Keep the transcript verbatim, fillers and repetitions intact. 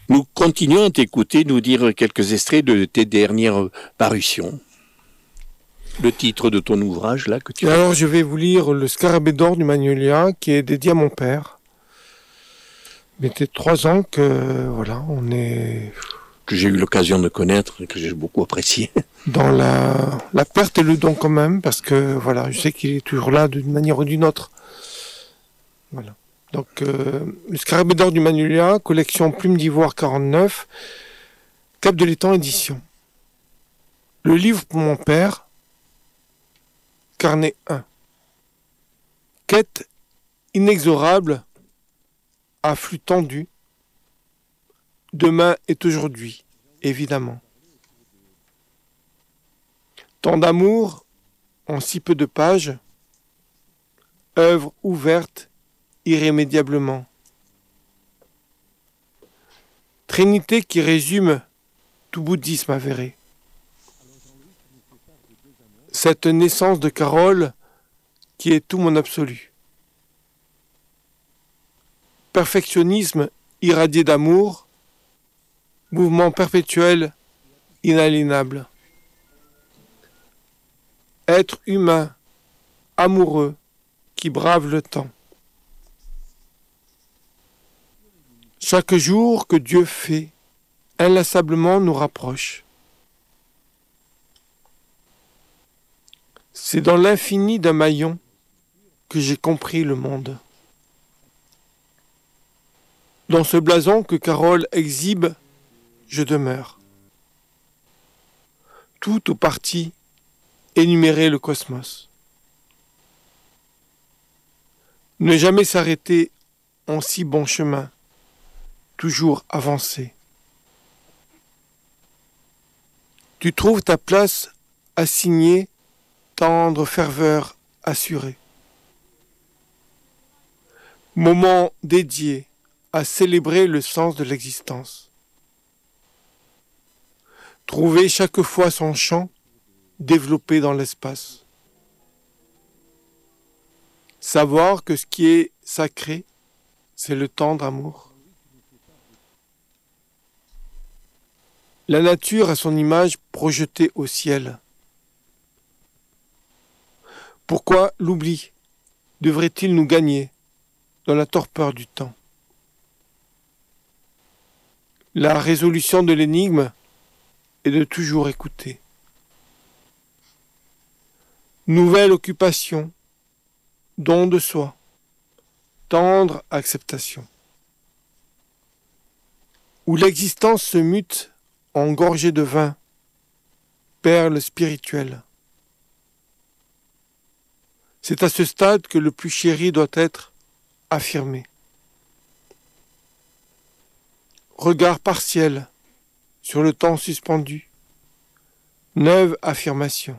Nous continuons à t'écouter, nous dire quelques extraits de tes dernières parutions. Le titre de ton ouvrage, là, que tu Et as... alors, je vais vous lire Le Scarabée d'or du Magnolia, qui est dédié à mon père. Il était trois ans que, voilà, on est que j'ai eu l'occasion de connaître et que j'ai beaucoup apprécié. dans la, la perte et le don quand même, parce que, voilà, je sais qu'il est toujours là d'une manière ou d'une autre. Voilà. Donc, euh, Le Scarabée d'or du Magnolia, collection Plume d'Ivoire quarante-neuf, Cap de l'Étang édition. Le livre pour mon père, carnet un. Quête inexorable, à flux tendu. Demain est aujourd'hui, évidemment. Tant d'amour en si peu de pages, œuvre ouverte irrémédiablement. Trinité qui résume tout bouddhisme avéré. Cette naissance de Carole qui est tout mon absolu. Perfectionnisme irradié d'amour, mouvement perpétuel inaliénable. Être humain, amoureux, qui brave le temps. Chaque jour que Dieu fait, inlassablement nous rapproche. C'est dans l'infini d'un maillon que j'ai compris le monde. Dans ce blason que Carole exhibe, je demeure. Tout ou partie, énumérer le cosmos. Ne jamais s'arrêter en si bon chemin, toujours avancer. Tu trouves ta place assignée, tendre ferveur assurée. Moment dédié à célébrer le sens de l'existence. Trouver chaque fois son chant développé dans l'espace. Savoir que ce qui est sacré, c'est le tendre amour. La nature a son image projetée au ciel. Pourquoi l'oubli devrait-il nous gagner dans la torpeur du temps? La résolution de l'énigme est de toujours écouter. Nouvelle occupation, don de soi, tendre acceptation. Où l'existence se mute en gorgée de vin, perle spirituelle. C'est à ce stade que le plus chéri doit être affirmé. Regard partiel sur le temps suspendu. Neuve affirmation.